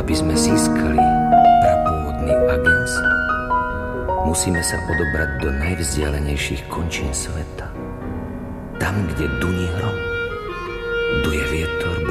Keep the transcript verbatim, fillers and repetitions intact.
Aby sme získali prapôvodný agens, musíme sa odobrať do najvzdialenejších končín sveta. Tam, kde duní hrom, duje vietor,